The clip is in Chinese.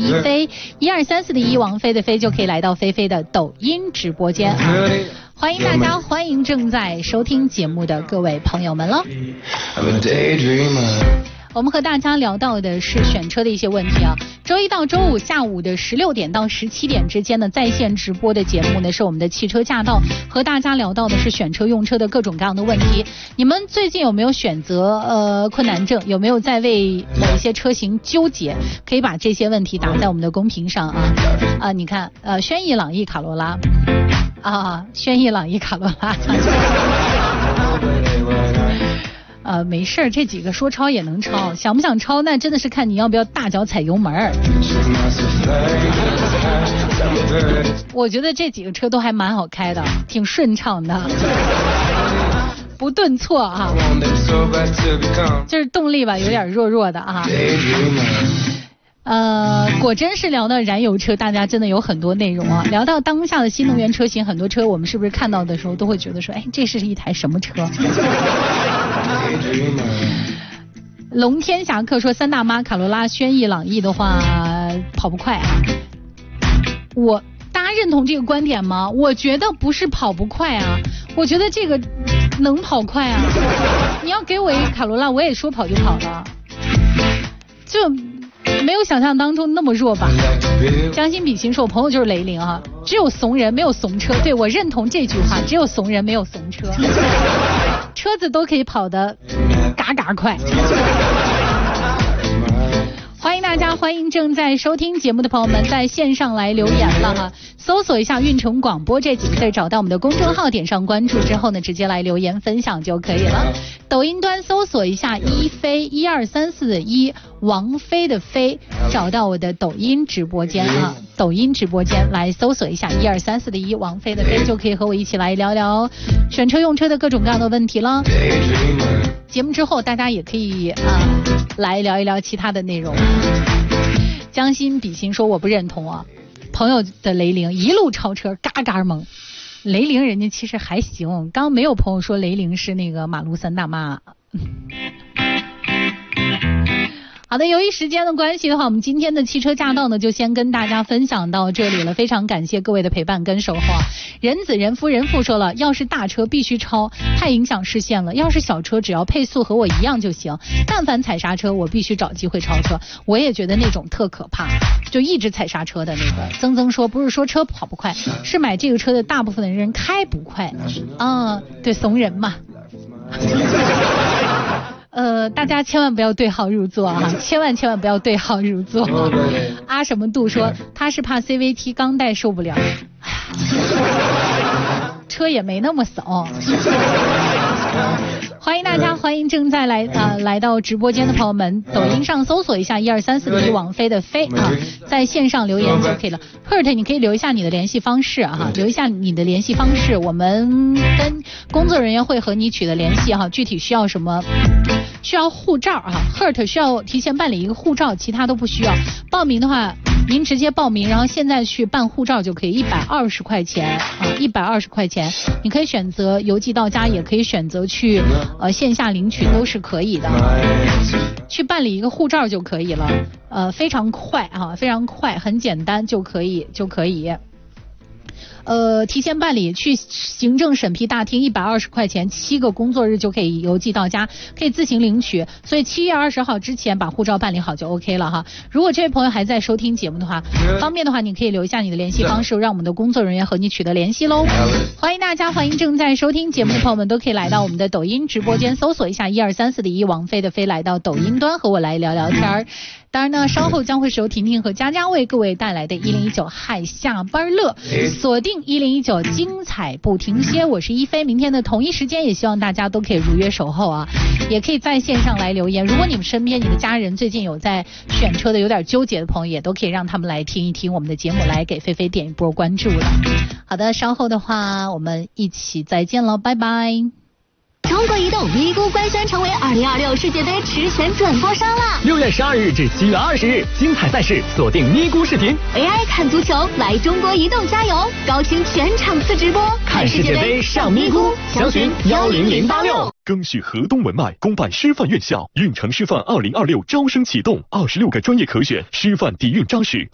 一飞，12341的1王菲的飞就可以来到菲菲的抖音直播间啊！欢迎大家，欢迎正在收听节目的各位朋友们了。我们和大家聊到的是选车的一些问题啊。周一到周五下午的16点到17点之间的在线直播的节目呢，是我们的汽车驾到，和大家聊到的是选车用车的各种各样的问题。你们最近有没有选择困难症？有没有在为某一些车型纠结？可以把这些问题打在我们的公屏上啊。你看轩逸、朗逸、卡罗拉轩逸、朗逸、卡罗拉。没事儿，这几个说抄也能抄，想不想抄那真的是看你要不要大脚踩油门儿。我觉得这几个车都还蛮好开的，挺顺畅的，不顿挫啊，就是动力吧有点弱弱的啊。果真是聊到燃油车，大家真的有很多内容啊。聊到当下的新能源车型，很多车我们是不是看到的时候都会觉得说，哎，这是一台什么车？龙天侠客说，三大妈卡罗拉、轩逸、朗逸的话跑不快啊。大家认同这个观点吗？我觉得不是跑不快啊，我觉得这个能跑快啊。你要给我一个卡罗拉，我也说跑就跑了，就没有想象当中那么弱吧。将心比心说，我朋友就是雷凌啊，只有怂人没有怂车。对，我认同这句话，只有怂人没有怂车，车子都可以跑得嘎嘎快。欢迎大家，欢迎正在收听节目的朋友们在线上来留言了哈，搜索一下运城广播这几个字，找到我们的公众号，点上关注之后呢，直接来留言分享就可以了。抖音端搜索一下一飞12341的1王菲的菲，找到我的抖音直播间啊，抖音直播间来搜索一下12341的1王菲的菲，就可以和我一起来聊聊选车用车的各种各样的问题了。节目之后大家也可以来聊一聊其他的内容。将心比心说，我不认同啊，朋友的雷凌一路超车嘎嘎猛，雷凌人家其实还行，刚没有朋友说雷凌是那个马路三大妈。好的，由于时间的关系的话，我们今天的汽车驾到呢就先跟大家分享到这里了，非常感谢各位的陪伴跟守候。人子人夫人父说了，要是大车必须超，太影响视线了，要是小车只要配速和我一样就行，但凡踩刹车我必须找机会超车。我也觉得那种特可怕，就一直踩刹车的那个。曾曾说，不是说车跑不快，是买这个车的大部分的人开不快啊，对，怂人嘛。大家千万不要对号入座啊！千万不要对号入座。阿什么度说他是怕 CVT 钢带受不了，车也没那么怂。欢迎大家，欢迎正在来到直播间的朋友们，抖音上搜索一下12341的1王菲的菲啊，在线上留言就可以了。Hurt 你可以留一下你的联系方式啊，留一下你的联系方式，我们跟工作人员会和你取得联系哈，具体需要什么？需要护照啊 ，Hurt 需要提前办理一个护照，其他都不需要。报名的话，您直接报名，然后现在去办护照就可以，120块钱啊，120块钱，你可以选择邮寄到家，也可以选择去线下领取，都是可以的。去办理一个护照就可以了，非常快啊，非常快，很简单就可以。提前办理，去行政审批大厅120块钱，7个工作日就可以邮寄到家，可以自行领取。所以7月20号之前把护照办理好就 OK 了哈。如果这位朋友还在收听节目的话，方便的话你可以留一下你的联系方式，让我们的工作人员和你取得联系喽。欢迎大家，欢迎正在收听节目的朋友们都可以来到我们的抖音直播间，搜索一下12341的1王菲的菲，来到抖音端和我来聊聊天儿。当然呢，稍后将会是由婷婷和佳佳为各位带来的1019嗨下班乐，锁定1019精彩不停歇。我是一菲，明天的同一时间也希望大家都可以如约守候啊，也可以在线上来留言。如果你们身边你的家人最近有在选车的有点纠结的朋友，也都可以让他们来听一听我们的节目，来给菲菲点一波关注了。好的，稍后的话我们一起再见了，拜拜。 中国移动咪咕官宣成为2026世界杯实权转播商啦！6月12日至7月20日，精彩赛事锁定咪咕视频 ，AI 看足球，来中国移动加油！高清全场次直播，看世界杯上咪咕，详询10086。 赓续河东文脉，公办师范院校，运城师范2026招生启动，26个专业可选，师范底蕴扎实。